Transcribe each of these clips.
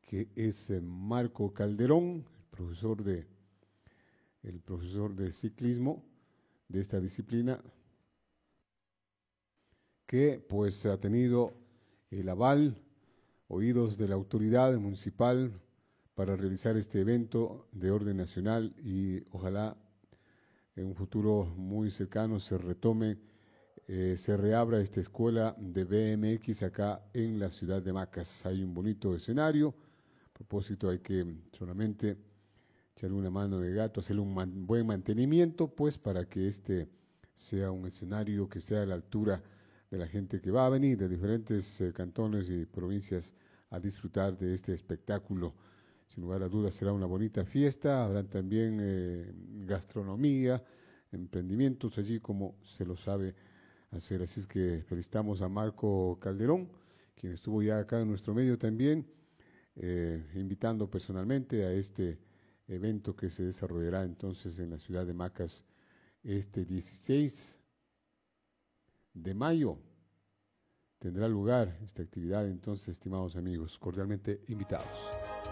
que es Marco Calderón, el profesor de ciclismo de esta disciplina, que pues ha tenido el aval, oídos de la autoridad municipal para realizar este evento de orden nacional y ojalá en un futuro muy cercano se retome, se reabra esta escuela de BMX acá en la ciudad de Macas. Hay un bonito escenario, a propósito hay que solamente echarle una mano de gato, hacerle un buen mantenimiento, pues para que este sea un escenario que esté a la altura de la gente que va a venir de diferentes cantones y provincias a disfrutar de este espectáculo. Sin lugar a dudas será una bonita fiesta, habrá también gastronomía, emprendimientos allí como se lo sabe hacer. Así es que felicitamos a Marco Calderón, quien estuvo ya acá en nuestro medio también, invitando personalmente a este evento que se desarrollará entonces en la ciudad de Macas este 16 de mayo. Tendrá lugar esta actividad, entonces, estimados amigos, cordialmente invitados.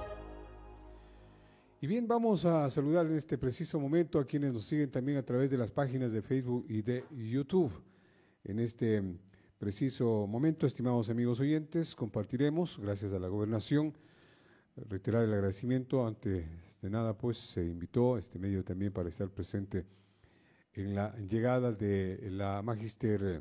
Y bien, vamos a saludar en este preciso momento a quienes nos siguen también a través de las páginas de Facebook y de YouTube. En este preciso momento, estimados amigos oyentes, compartiremos, gracias a la gobernación, reiterar el agradecimiento. Antes de nada, pues, se invitó a este medio también para estar presente en la llegada de la magíster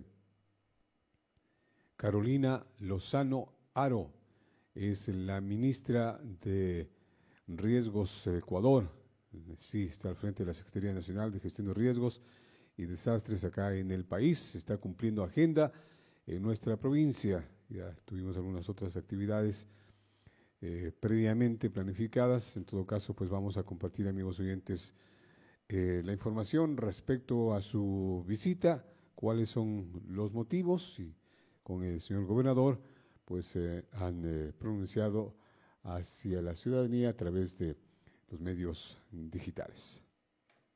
Carolina Lozano Haro, es la ministra de Riesgos Ecuador, sí, está al frente de la Secretaría Nacional de Gestión de Riesgos y Desastres acá en el país, está cumpliendo agenda en nuestra provincia. Ya tuvimos algunas otras actividades previamente planificadas. En todo caso, pues vamos a compartir, amigos oyentes, la información respecto a su visita, cuáles son los motivos, y con el señor gobernador pues han pronunciado hacia la ciudadanía a través de los medios digitales.